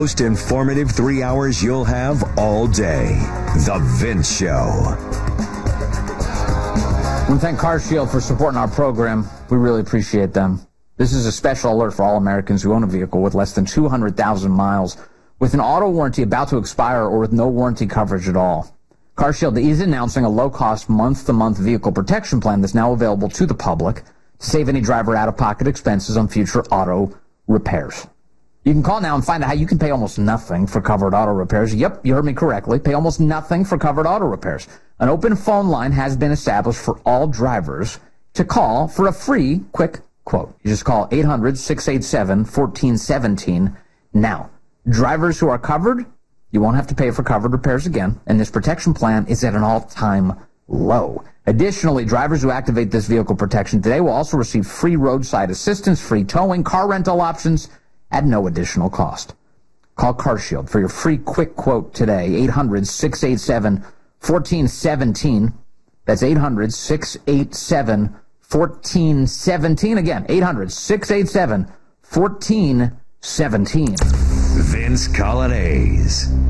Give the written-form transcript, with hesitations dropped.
Most informative 3 hours you'll have all day. The Vince Show. I want to thank CarShield for supporting our program. We really appreciate them. This is a special alert for all Americans who own a vehicle with less than 200,000 miles, with an auto warranty about to expire, or with no warranty coverage at all. CarShield is announcing a low-cost month-to-month vehicle protection plan that's now available to the public to save any driver out-of-pocket expenses on future auto repairs. You can call now and find out how you can pay almost nothing for covered auto repairs. Yep, you heard me correctly. Pay almost nothing for covered auto repairs. An open phone line has been established for all drivers to call for a free, quick quote. You just call 800-687-1417 now. Drivers who are covered, you won't have to pay for covered repairs again, and this protection plan is at an all-time low. Additionally, drivers who activate this vehicle protection today will also receive free roadside assistance, free towing, car rental options, at no additional cost. Call CarShield for your free quick quote today, 800-687-1417. That's 800-687-1417. Again, 800-687-1417. Vince Coglianese.